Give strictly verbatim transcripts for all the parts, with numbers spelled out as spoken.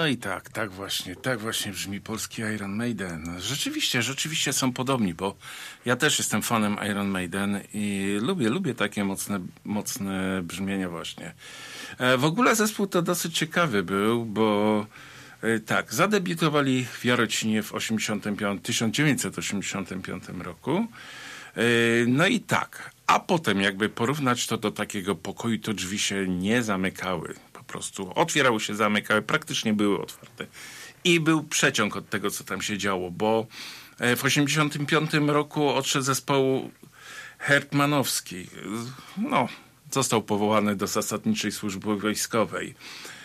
No i tak, tak właśnie, tak właśnie brzmi polski Iron Maiden. Rzeczywiście, rzeczywiście są podobni, bo ja też jestem fanem Iron Maiden i lubię, lubię takie mocne, mocne brzmienia właśnie. W ogóle zespół to dosyć ciekawy był, bo tak, zadebiutowali w Jarocinie w tysiąc dziewięćset osiemdziesiątym piątym roku. No i tak, a potem jakby porównać to do takiego pokoju, to drzwi się nie zamykały. Po prostu otwierały się, zamykały, praktycznie były otwarte. I był przeciąg od tego, co tam się działo, bo w osiemdziesiątym piątym roku odszedł zespołu Hertmanowski. No, został powołany do zasadniczej służby wojskowej.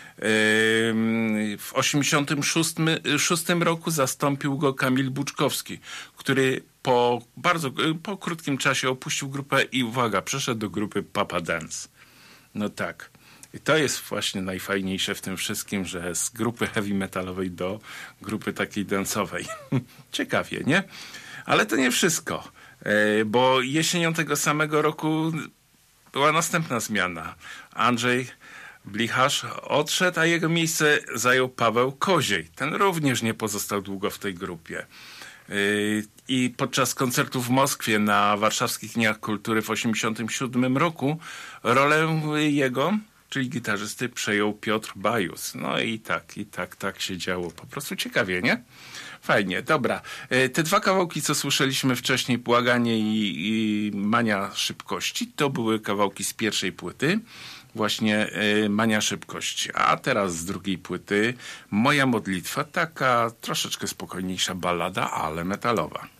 W osiemdziesiątym szóstym roku zastąpił go Kamil Buczkowski, który po bardzo po krótkim czasie opuścił grupę i uwaga, przeszedł do grupy Papa Dance. No tak. I to jest właśnie najfajniejsze w tym wszystkim, że z grupy heavy metalowej do grupy takiej dance'owej. Ciekawie, nie? Ale to nie wszystko, bo jesienią tego samego roku była następna zmiana. Andrzej Blicharz odszedł, a jego miejsce zajął Paweł Koziej. Ten również nie pozostał długo w tej grupie. I podczas koncertu w Moskwie na Warszawskich Dniach Kultury w osiemdziesiątym siódmym roku rolę jego, czyli gitarzysty, przejął Piotr Bajus. No i tak, i tak, tak się działo. Po prostu ciekawie, nie? Fajnie, dobra. Te dwa kawałki, co słyszeliśmy wcześniej, Błaganie i, i Mania Szybkości, to były kawałki z pierwszej płyty. Właśnie y, Mania Szybkości. A teraz z drugiej płyty Moja Modlitwa, taka troszeczkę spokojniejsza ballada, ale metalowa.